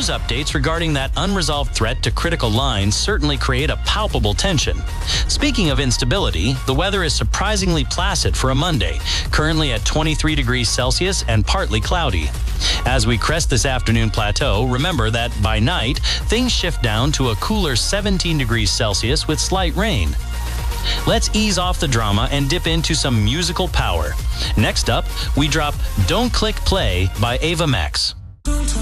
news updates regarding that unresolved threat to critical lines certainly create a palpable tension. Speaking of instability, the weather is surprisingly placid for a Monday, currently at 23 degrees Celsius and partly cloudy. As we crest this afternoon plateau, remember that by night, things shift down to a cooler 17 degrees Celsius with slight rain. Let's ease off the drama and dip into some musical power. Next up, we drop Don't Click Play by Ava Max.